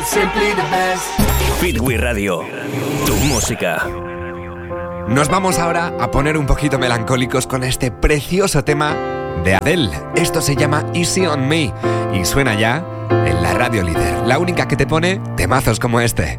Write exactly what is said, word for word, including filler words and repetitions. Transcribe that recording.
Simply the best. Fitwi Radio, tu música. Nos vamos ahora a poner un poquito melancólicos con este precioso tema de Adele. Esto se llama Easy on Me y suena ya en la radio líder, la única que te pone temazos como este.